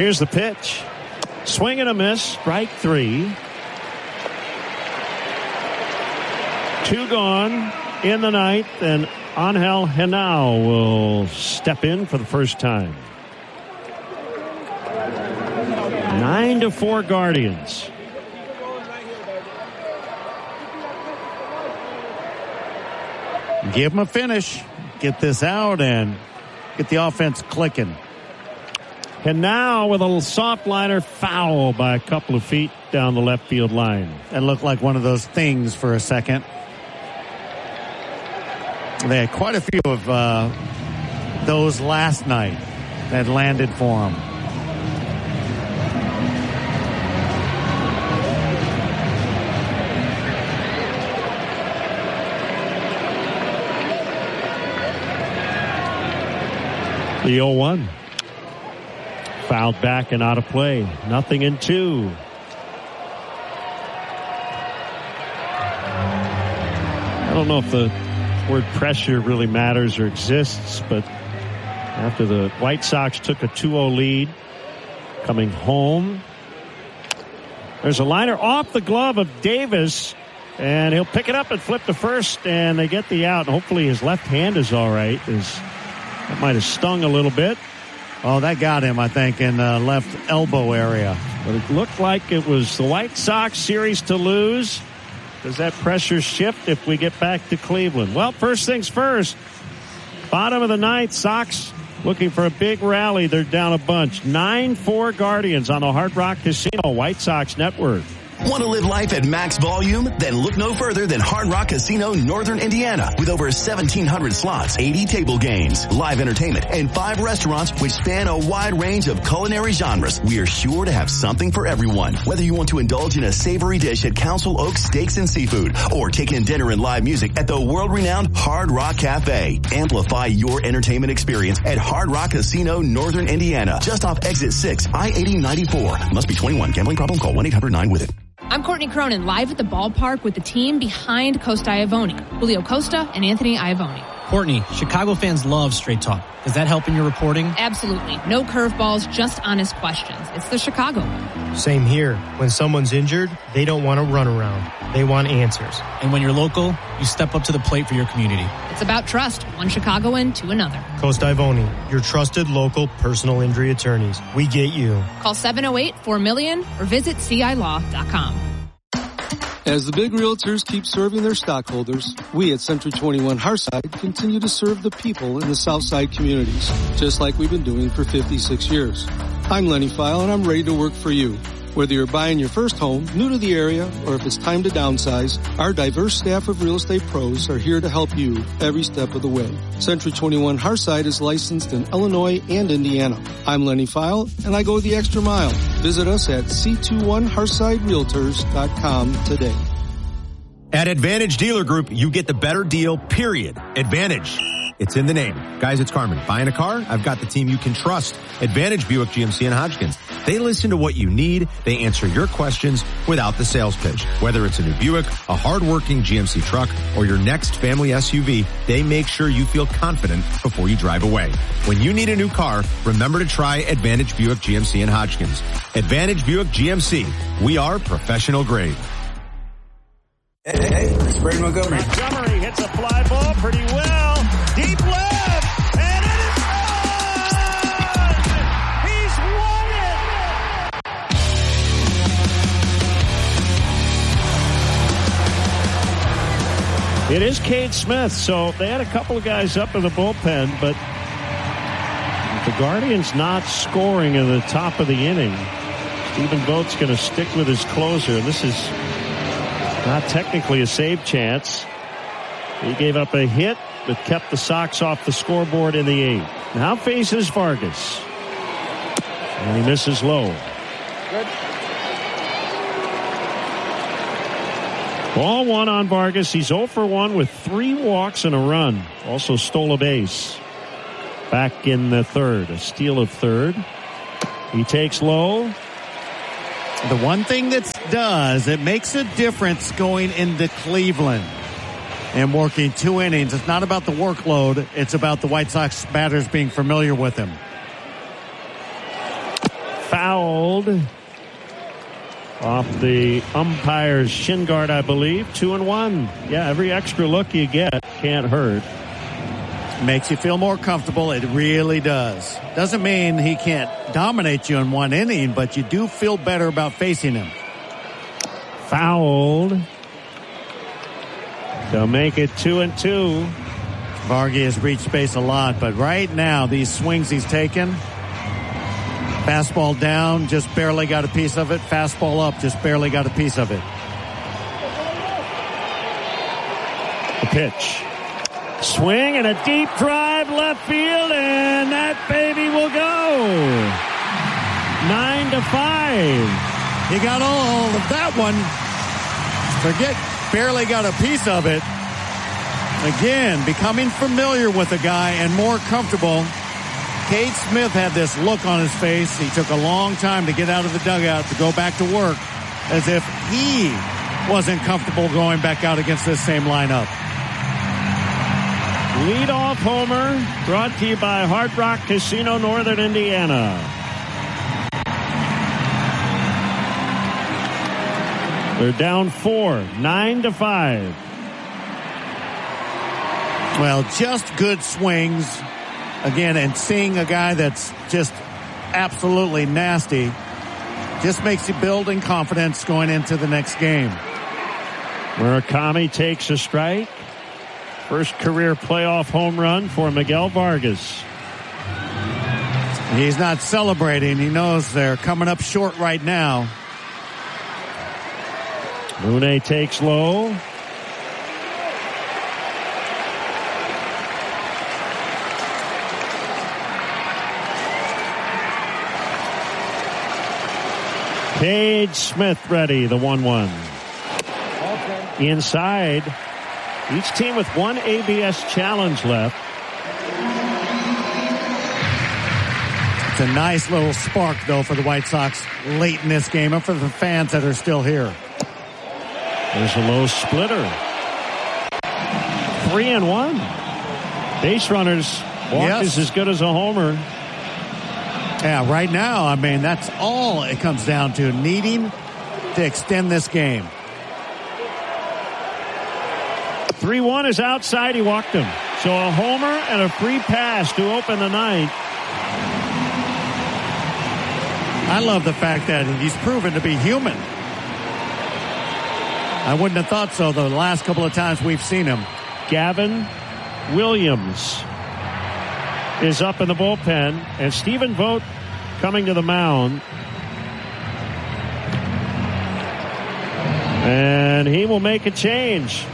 Here's the pitch. Swing and a miss. Strike 3. 2 gone in the ninth, and Angel Henao will step in for the first time. 9-4 Guardians. Give them a finish. Get this out and get the offense clicking. And now with a little soft liner, foul by a couple of feet down the left field line. That looked like one of those things for a second. They had quite a few of those last night that landed for them. The 0-1. Fouled back and out of play. 0-2. I don't know if the word pressure really matters or exists, but after the White Sox took a 2-0 lead, coming home, there's a liner off the glove of Davis, and he'll pick it up and flip to first, and they get the out. And hopefully his left hand is all right. That might have stung a little bit. Oh, that got him, I think, in the left elbow area. But it looked like it was the White Sox series to lose. Does that pressure shift if we get back to Cleveland? Well, first things first. Bottom of the ninth, Sox looking for a big rally. They're down a bunch. 9-4 Guardians on the Hard Rock Casino White Sox Network. Want to live life at max volume? Then look no further than Hard Rock Casino Northern Indiana. With over 1,700 slots, 80 table games, live entertainment, and 5 restaurants which span a wide range of culinary genres, we are sure to have something for everyone. Whether you want to indulge in a savory dish at Council Oaks Steaks and Seafood or take in dinner and live music at the world-renowned Hard Rock Cafe, amplify your entertainment experience at Hard Rock Casino Northern Indiana, just off Exit 6, I-8094. Must be 21. Gambling problem? Call 1-800-9-WITH-IT. I'm Courtney Cronin, live at the ballpark with the team behind Costa Iavoni, Julio Costa and Anthony Iavoni. Courtney, Chicago fans love straight talk. Does that help in your reporting? Absolutely. No curveballs, just honest questions. It's the Chicago way. Same here. When someone's injured, they don't want to run around. They want answers. And when you're local, you step up to the plate for your community. It's about trust, one Chicagoan to another. Costa Iavoni, your trusted local personal injury attorneys. We get you. Call 708-4-MILLION or visit CILaw.com. As the big realtors keep serving their stockholders, we at Century 21 Hearthside continue to serve the people in the Southside communities, just like we've been doing for 56 years. I'm Lenny File, and I'm ready to work for you. Whether you're buying your first home, new to the area, or if it's time to downsize, our diverse staff of real estate pros are here to help you every step of the way. Century 21 Hearthside is licensed in Illinois and Indiana. I'm Lenny File, and I go the extra mile. Visit us at C21HearthsideRealtors.com today. At Advantage Dealer Group, you get the better deal, period. Advantage. It's in the name. Guys, it's Carmen. Buying a car? I've got the team you can trust. Advantage Buick GMC and Hodgkins. They listen to what you need. They answer your questions without the sales pitch. Whether it's a new Buick, a hard-working GMC truck, or your next family SUV, they make sure you feel confident before you drive away. When you need a new car, remember to try Advantage Buick GMC and Hodgkins. Advantage Buick GMC. We are professional grade. Hey, it's Brady Montgomery. Montgomery hits a fly ball pretty well. Deep left. And it is gone! He's won it! It is Cade Smith. So they had a couple of guys up in the bullpen, but the Guardians not scoring in the top of the inning. Stephen Vogt's going to stick with his closer. This is not technically a save chance. He gave up a hit, but kept the Sox off the scoreboard in the eighth. Now faces Vargas. And he misses low. Good. Ball one on Vargas. He's 0 for 1 with 3 walks and a run. Also stole a base. Back in the third. A steal of third. He takes low. The one thing that does, it makes a difference going into Cleveland and working 2 innings. It's not about the workload. It's about the White Sox batters being familiar with him. fouled off the umpire's shin guard, I believe. 2-1. Yeah, every extra look you get can't hurt. Makes you feel more comfortable. It really does. Doesn't mean he can't dominate you in one inning, but you do feel better about facing him. Fouled. They'll make it 2-2. Vargy has reached base a lot, but right now, these swings he's taken, fastball down, just barely got a piece of it. Fastball up, just barely got a piece of it. The pitch. Swing and a deep drive left field, and that baby will go. 9-5. He got all of that one. Forget barely got a piece of it. Again, becoming familiar with the guy and more comfortable. Cade Smith had this look on his face. He took a long time to get out of the dugout to go back to work, as if he wasn't comfortable going back out against this same lineup. Leadoff homer brought to you by Hard Rock Casino, Northern Indiana. They're down 4, 9-5. Well, just good swings. Again, and seeing a guy that's just absolutely nasty just makes you build in confidence going into the next game. Murakami takes a strike. First career playoff home run for Miguel Vargas. He's not celebrating. He knows they're coming up short right now. Mune takes low. Cade Smith ready, the 1-1. Inside. Each team with one ABS challenge left. It's a nice little spark, though, for the White Sox late in this game and for the fans that are still here. There's a low splitter. 3-1. Base runners. Walk is as good as a homer. Yeah, right now, I mean, that's all it comes down to, needing to extend this game. 3-1 is outside. He walked him. So a homer and a free pass to open the ninth. I love the fact that he's proven to be human. I wouldn't have thought so, though, the last couple of times we've seen him. Gavin Williams is up in the bullpen, and Stephen Vogt coming to the mound. And he will make a change.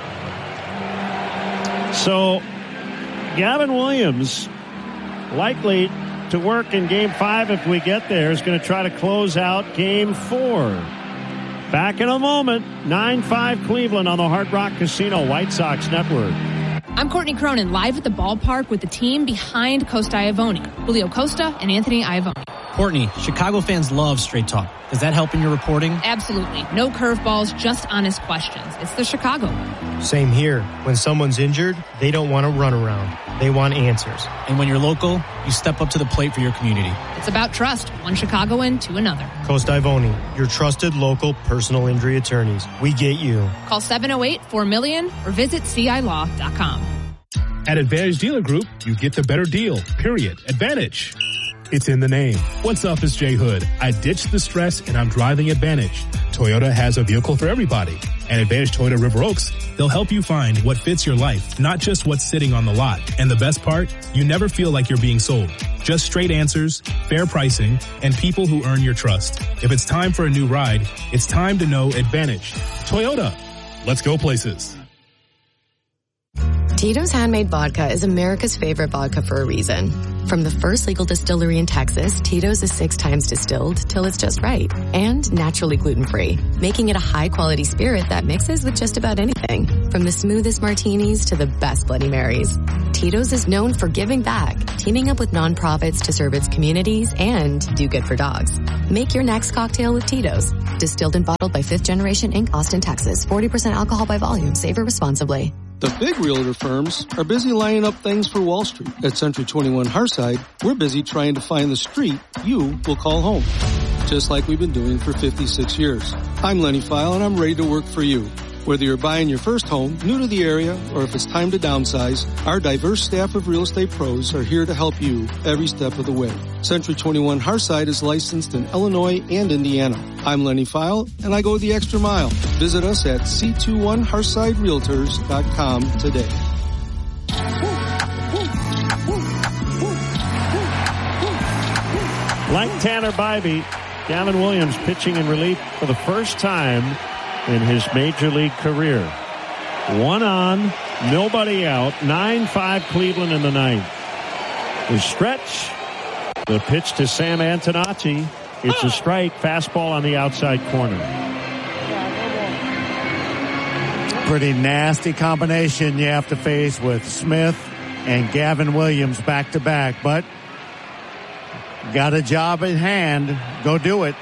So Gavin Williams, likely to work in Game 5 if we get there, is going to try to close out Game 4. Back in a moment. 9-5 Cleveland on the Hard Rock Casino White Sox Network. I'm Courtney Cronin, live at the ballpark with the team behind Costa Iavoni, Julio Costa and Anthony Iavoni. Courtney, Chicago fans love straight talk. Does that help in your reporting? Absolutely. No curveballs, just honest questions. It's the Chicago way. Same here. When someone's injured, they don't want to run around. They want answers. And when you're local, you step up to the plate for your community. It's about trust, one Chicagoan to another. Costa Iavoni, your trusted local personal injury attorneys. We get you. Call 708-4-MILLION or visit CILaw.com. At Advantage Dealer Group, you get the better deal, period. Advantage. It's in the name. What's up, it's Jay Hood. I ditched the stress and I'm driving Advantage. Toyota has a vehicle for everybody. And Advantage Toyota River Oaks, they'll help you find what fits your life, not just what's sitting on the lot. And the best part, you never feel like you're being sold. Just straight answers, fair pricing, and people who earn your trust. If it's time for a new ride, it's time to know Advantage. Toyota, let's go places. Tito's Handmade Vodka is America's favorite vodka for a reason. From the first legal distillery in Texas, Tito's is 6 times distilled till it's just right. And naturally gluten-free, making it a high-quality spirit that mixes with just about anything. From the smoothest martinis to the best Bloody Marys. Tito's is known for giving back, teaming up with nonprofits to serve its communities and do good for dogs. Make your next cocktail with Tito's. Distilled and bottled by 5th Generation Inc., Austin, Texas. 40% alcohol by volume. Savor responsibly. The big realtor firms are busy lining up things for Wall Street. At Century 21 Harside, we're busy trying to find the street you will call home. just like we've been doing for 56 years. I'm Lenny File, and I'm ready to work for you. Whether you're buying your first home, new to the area, or if it's time to downsize, our diverse staff of real estate pros are here to help you every step of the way. Century 21 Hearthside is licensed in Illinois and Indiana. I'm Lenny File, and I go the extra mile. Visit us at c21hearthsiderealtors.com today. Like Tanner Bybee, Gavin Williams pitching in relief for the first time in his major league career. 1 on, nobody out. 9-5 Cleveland in the ninth. The stretch. The pitch to Sam Antonacci. It's a strike. Fastball on the outside corner. Pretty nasty combination you have to face with Smith and Gavin Williams back to back, but got a job at hand. Go do it.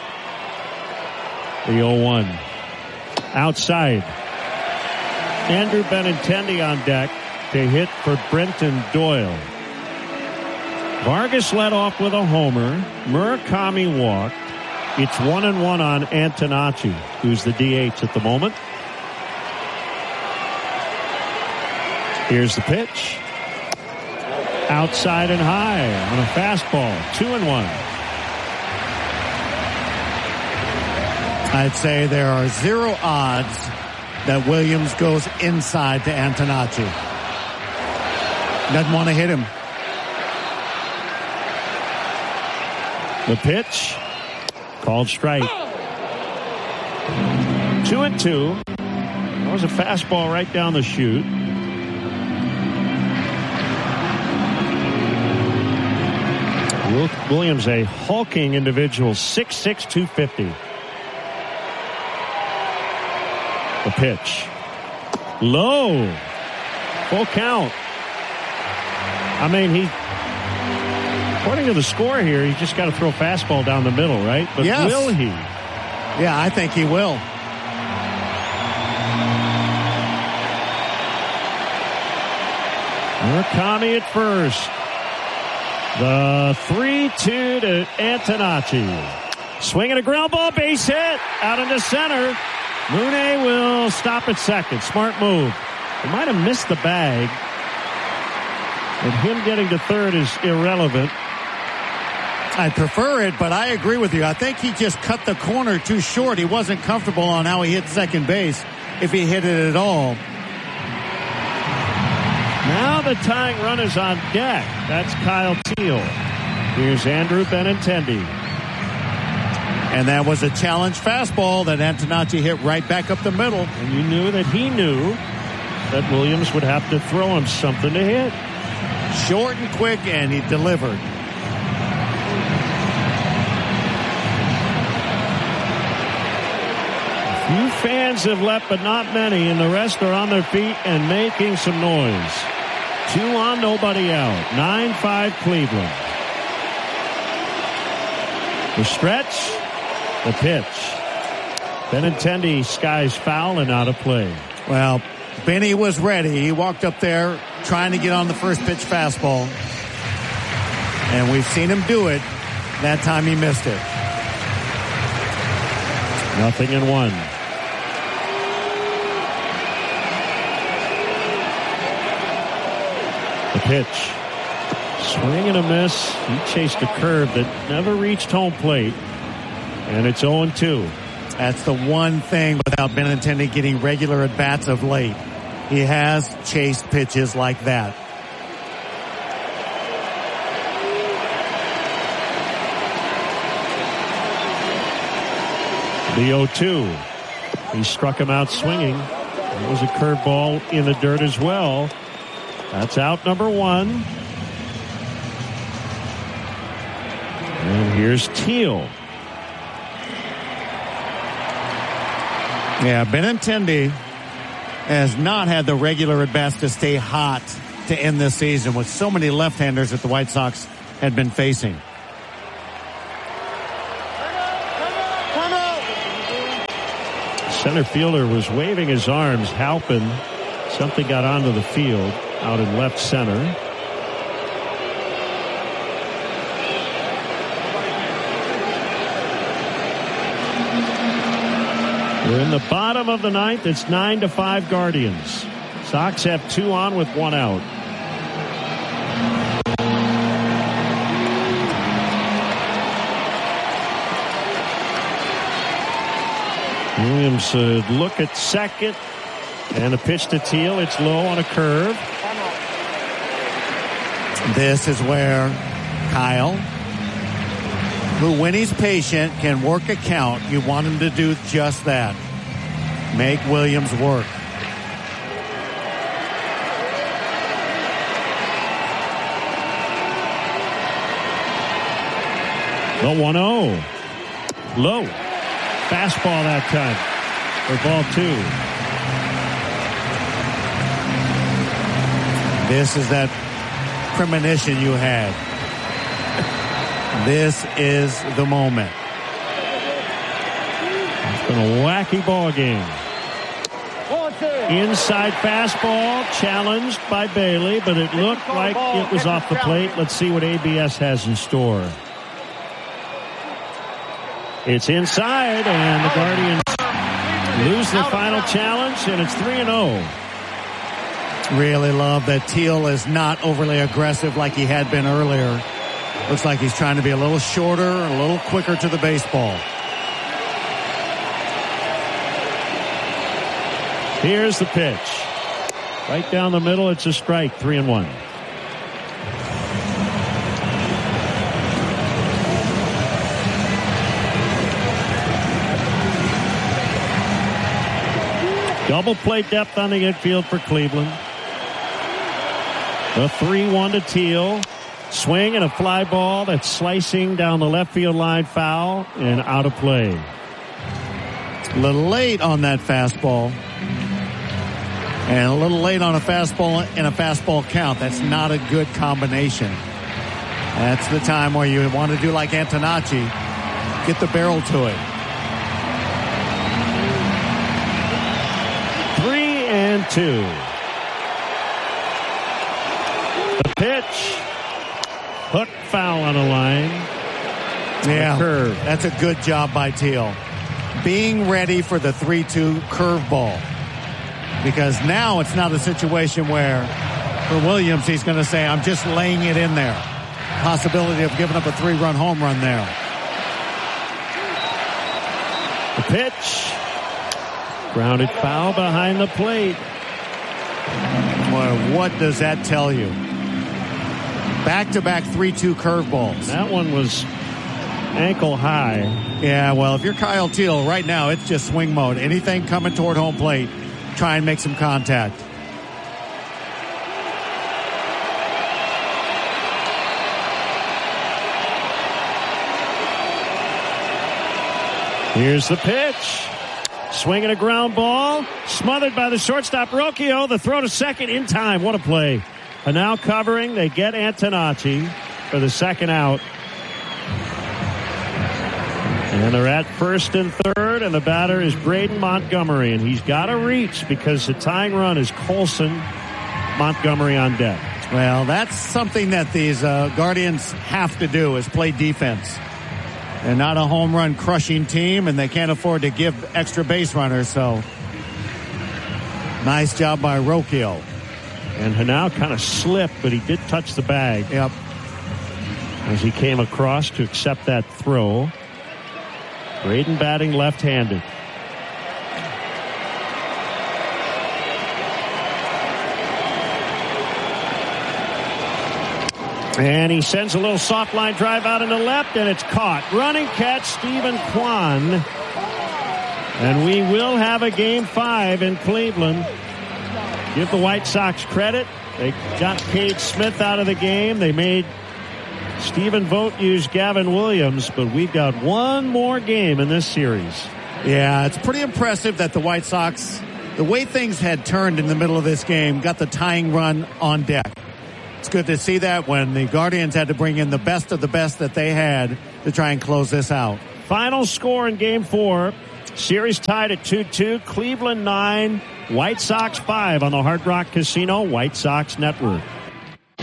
The 0-1. Outside. Andrew Benintendi on deck to hit for Brenton Doyle. Vargas led off with a homer. Murakami walked. It's 1-1 on Antonacci, who's the DH at the moment. Here's the pitch. Outside and high on a fastball. 2-1. I'd say there are 0 odds that Williams goes inside to Antonacci. Doesn't want to hit him. The pitch. Called strike. 2-2. That was a fastball right down the chute. Williams, a hulking individual, 6'6", 250. The pitch. Low. Full count. I mean, according to the score here, he's just got to throw a fastball down the middle, right? But yes. Will he? Yeah, I think he will. Murakami at first. The 3-2 to Antonacci. Swinging a ground ball, base hit, out into center. Mooney will stop at second. Smart move. He might have missed the bag. And him getting to third is irrelevant. I prefer it, but I agree with you. I think he just cut the corner too short. He wasn't comfortable on how he hit second base, if he hit it at all. Now the tying run is on deck. That's Kyle Teel. Here's Andrew Benintendi. And that was a challenge fastball that Antonacci hit right back up the middle. And you knew that he knew that Williams would have to throw him something to hit. Short and quick, and he delivered. Few fans have left, but not many, and the rest are on their feet and making some noise. 2 on, nobody out. 9-5 Cleveland. The stretch, the pitch. Benintendi skies foul and out of play. Well, Benny was ready. He walked up there trying to get on the first pitch fastball. And we've seen him do it. That time he missed it. 0-1. The pitch. Swing and a miss. He chased a curve that never reached home plate. And it's 0-2. That's the one thing without Benintendi getting regular at-bats of late. He has chased pitches like that. The 0-2. He struck him out swinging. It was a curveball in the dirt as well. That's out number 1. And here's Teel. Yeah, Benintendi has not had the regular at-bats to stay hot to end this season with so many left-handers that the White Sox had been facing. Center fielder was waving his arms. Halpin, something got onto the field out in left center. We're in the bottom of the ninth. It's 9-5 Guardians. Sox have 2 on with 1 out. Williams look at second, and a pitch to Teal. It's low on a curve. This is where Kyle, who when he's patient can work a count, you want him to do just that. Make Williams work. The 1-0. Low. Fastball that time for ball 2. This is that premonition you had. This is the moment. It's been a wacky ball game. Inside fastball challenged by Bailey, but it looked like it was off the plate. Let's see what ABS has in store. It's inside, and the Guardians lose their final challenge, and it's 3-0. Really love that Teal is not overly aggressive like he had been earlier. Looks like he's trying to be a little shorter, a little quicker to the baseball. Here's the pitch. Right down the middle, it's a strike, 3-1. Double play depth on the infield for Cleveland. The 3-1 to Teal. Swing and a fly ball that's slicing down the left field line, foul and out of play. A little late on that fastball. And a little late on a fastball in a fastball count. That's not a good combination. That's the time where you want to do like Antonacci. Get the barrel to it. 3-2. The pitch. Hook foul on a line. Yeah, curve. That's a good job by Teal. Being ready for the 3-2 curveball. Because now it's not a situation where, for Williams, he's going to say, I'm just laying it in there. Possibility of giving up a 3-run home run there. The pitch. Grounded foul behind the plate. Well, what does that tell you? Back-to-back 3-2 curveballs. That one was ankle high. Yeah, well, if you're Kyle Teal, right now it's just swing mode. Anything coming toward home plate, try and make some contact. Here's the pitch. Swinging a ground ball. Smothered by the shortstop, Rocchio. The throw to second in time. What a play. And now covering, they get Antonacci for the second out. And they're at first and third, and the batter is Braden Montgomery, and he's got to reach because the tying run is Colson. Montgomery on deck. Well, that's something that these Guardians have to do is play defense. They're not a home run crushing team, and they can't afford to give extra base runners, so nice job by Rocchio. And Hanau kind of slipped, but he did touch the bag. Yep. As he came across to accept that throw. Braden batting left-handed. And he sends a little soft line drive out into left, and it's caught. Running catch, Stephen Kwan. And we will have a Game 5 in Cleveland. Give the White Sox credit. They got Cade Smith out of the game. They made Stephen Vogt use Gavin Williams, but we've got one more game in this series. Yeah, it's pretty impressive that the White Sox, the way things had turned in the middle of this game, got the tying run on deck. It's good to see that when the Guardians had to bring in the best of the best that they had to try and close this out. Final score in Game 4. Series tied at 2-2. Cleveland 9, White Sox 5 on the Hard Rock Casino White Sox Network.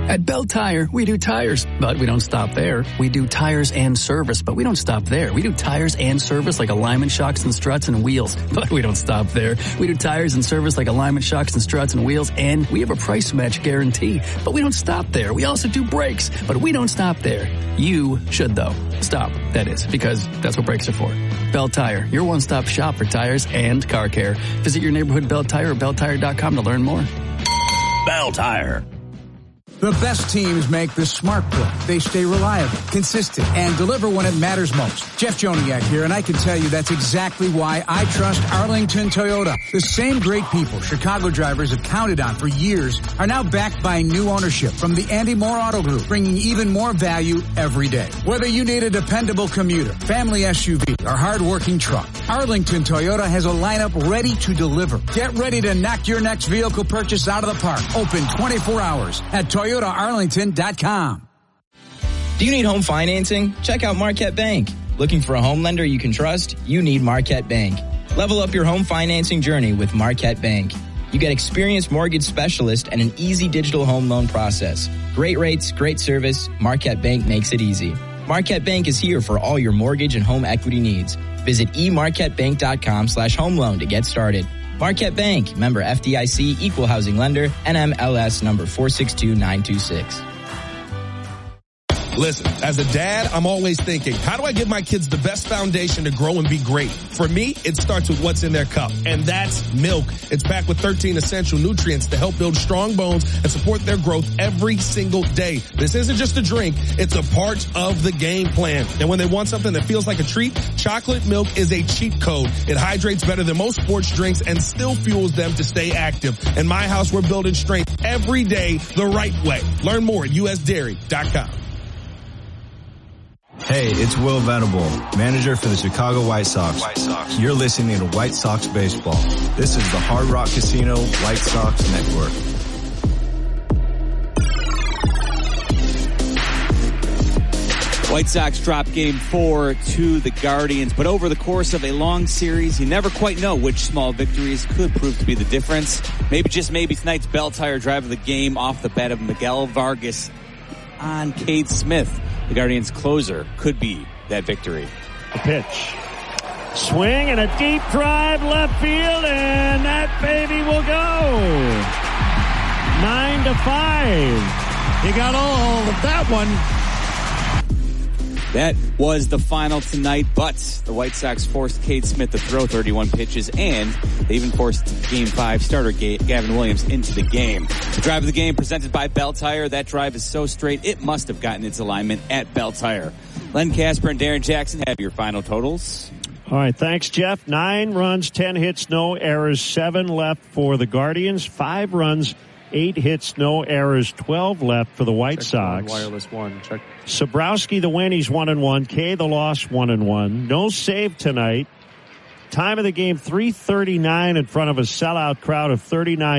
At Bell Tire, we do tires, but we don't stop there. We do tires and service, but we don't stop there. We do tires and service like alignment shocks and struts and wheels, but we don't stop there. We do tires and service like alignment shocks and struts and wheels, and we have a price match guarantee, but we don't stop there. We also do brakes, but we don't stop there. You should, though. Stop, that is, because that's what brakes are for. Bell Tire, your one-stop shop for tires and car care. Visit your neighborhood Bell Tire or belltire.com to learn more. Bell Tire. The best teams make the smart play. They stay reliable, consistent, and deliver when it matters most. Jeff Joniak here, and I can tell you that's exactly why I trust Arlington Toyota. The same great people Chicago drivers have counted on for years are now backed by new ownership from the Andy Moore Auto Group, bringing even more value every day. Whether you need a dependable commuter, family SUV, or hard-working truck, Arlington Toyota has a lineup ready to deliver. Get ready to knock your next vehicle purchase out of the park. Open 24 hours at ToyotaArlington.com. Do you need home financing? Check out Marquette Bank. Looking for a home lender you can trust? You need Marquette Bank. Level up your home financing journey with Marquette Bank. You get experienced mortgage specialist and an easy digital home loan process. Great rates, great service. Marquette Bank makes it easy. Marquette Bank is here for all your mortgage and home equity needs. Visit emarquettebank.com/home loan to get started. Marquette Bank, member FDIC, equal housing lender, NMLS number 462926. Listen, as a dad, I'm always thinking, how do I give my kids the best foundation to grow and be great? For me, it starts with what's in their cup, and that's milk. It's packed with 13 essential nutrients to help build strong bones and support their growth every single day. This isn't just a drink, it's a part of the game plan. And when they want something that feels like a treat, chocolate milk is a cheat code. It hydrates better than most sports drinks and still fuels them to stay active. In my house, we're building strength every day the right way. Learn more at usdairy.com. Hey, it's Will Venable, manager for the Chicago White Sox. You're listening to White Sox Baseball. This is the Hard Rock Casino White Sox Network. White Sox drop Game 4 to the Guardians, but over the course of a long series, you never quite know which small victories could prove to be the difference. Maybe, just maybe, tonight's Bell Tire drive of the game off the bat of Miguel Vargas on Cade Smith, the Guardians' closer, could be that victory. The pitch. Swing and a deep drive left field, and that baby will go. 9-5. He got all of that one. That was the final tonight, but the White Sox forced Cade Smith to throw 31 pitches, and they even forced Game 5 starter Gavin Williams into the game. The drive of the game presented by Bell Tire. That drive is so straight, it must have gotten its alignment at Bell Tire. Len Casper and Darren Jackson have your final totals. All right, thanks, Jeff. 9 runs, 10 hits, no errors, 7 left for the Guardians, 5 runs, 8 hits, no errors, 12 left for the White Sox. Wireless one. Check. Sabrowski the win, he's 1-1. K the loss, 1-1. No save tonight. Time of the game, 3:39 in front of a sellout crowd of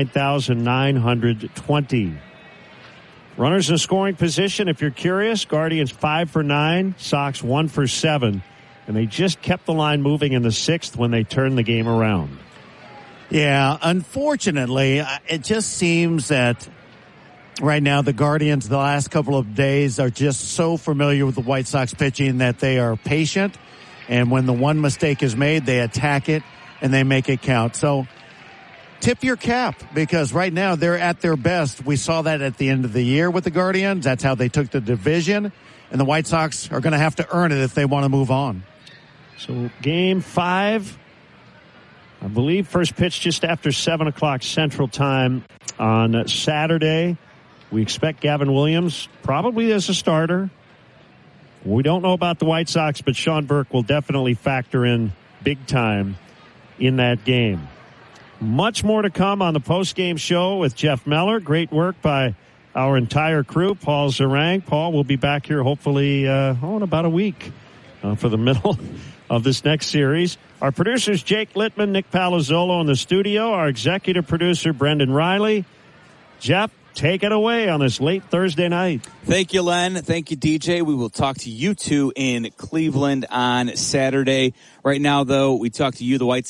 39,920. Runners in scoring position, if you're curious, Guardians 5 for 9, Sox 1 for 7. And they just kept the line moving in the 6th when they turned the game around. Yeah, unfortunately, it just seems that right now the Guardians the last couple of days are just so familiar with the White Sox pitching that they are patient. And when the one mistake is made, they attack it and they make it count. So tip your cap, because right now they're at their best. We saw that at the end of the year with the Guardians. That's how they took the division. And the White Sox are going to have to earn it if they want to move on. So Game 5. I believe first pitch just after 7 o'clock Central Time on Saturday. We expect Gavin Williams probably as a starter. We don't know about the White Sox, but Sean Burke will definitely factor in big time in that game. Much more to come on the post-game show with Jeff Meller. Great work by our entire crew. Paul Zarang. Paul will be back here hopefully in about a week for the middle of this next series. Our producers, Jake Littman, Nick Palazzolo in the studio. Our executive producer, Brendan Riley. Jeff, take it away on this late Thursday night. Thank you, Len. Thank you, DJ. We will talk to you two in Cleveland on Saturday. Right now, though, we talk to you, the White Sox.